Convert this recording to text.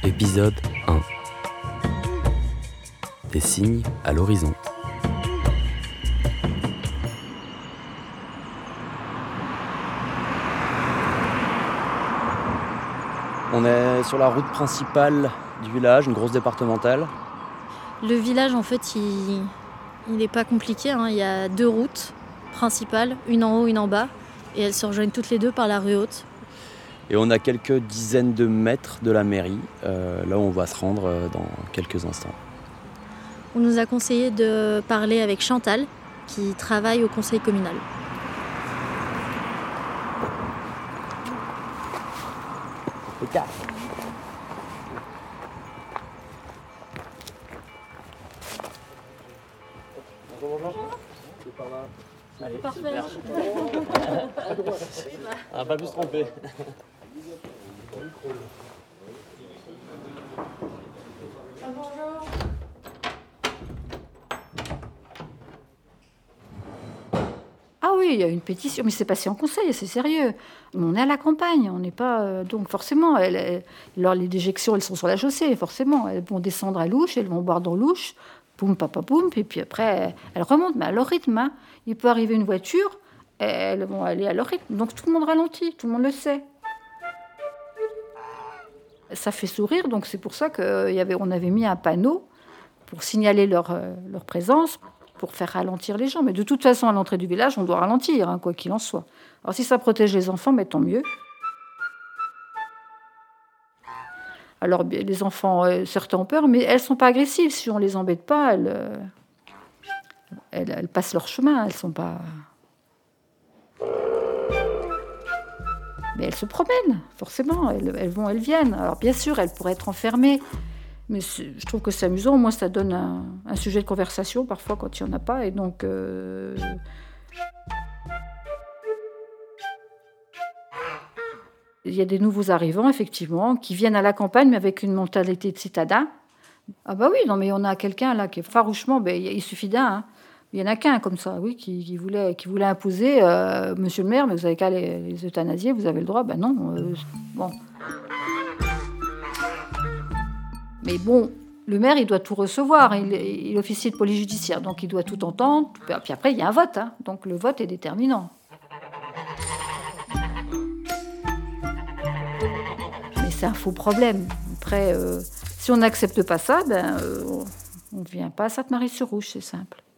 Épisode 1. Des signes à l'horizon. On est sur la route principale du village, une grosse départementale. Le village, en fait, il n'est pas compliqué, hein. Il y a 2 routes principales, une en haut, une en bas, et elles se rejoignent toutes les 2 par la rue haute. Et on a quelques dizaines de mètres de la mairie, là où on va se rendre dans quelques instants. On nous a conseillé de parler avec Chantal, qui travaille au conseil communal. Allez, Parfait. On va pas plus se tromper. Ah oui, il y a une pétition, mais c'est passé en conseil, c'est sérieux. On est à la campagne, on n'est pas... donc forcément, les déjections, elles sont sur la chaussée, forcément. Elles vont descendre à Louche, elles vont boire dans Louche, boum, papa, boum, et puis après, elles remontent, mais à leur rythme. Hein. Il peut arriver une voiture, elles vont aller à leur rythme. Donc tout le monde ralentit, tout le monde le sait. Ça fait sourire, donc c'est pour ça qu'on avait mis un panneau pour signaler leur présence, pour faire ralentir les gens. Mais de toute façon, à l'entrée du village, on doit ralentir, hein, quoi qu'il en soit. Alors si ça protège les enfants, mais tant mieux. Alors les enfants, certains ont peur, mais elles ne sont pas agressives. Si on ne les embête pas, elles passent leur chemin. Elles sont pas... Mais elles se promènent, forcément. Elles vont, elles viennent. Alors bien sûr, elles pourraient être enfermées. Mais je trouve que c'est amusant. Moi, ça donne un sujet de conversation, parfois, quand il n'y en a pas. Et donc... Il y a des nouveaux arrivants, effectivement, qui viennent à la campagne, mais avec une mentalité de citadin. Ah bah oui, non, mais on a quelqu'un là qui est farouchement... il suffit d'un. Hein. Il n'y en a qu'un comme ça, oui, qui voulait imposer Monsieur le maire, mais vous avez qu'à les euthanasier, vous avez le droit. Ben non, bon. Mais bon, le maire, il doit tout recevoir. Il officie de police judiciaire, donc il doit tout entendre. Puis après, il y a un vote, hein, donc le vote est déterminant. Mais c'est un faux problème. Après, si on n'accepte pas ça, on ne vient pas à Sainte-Marie-sur-Rouge, c'est simple.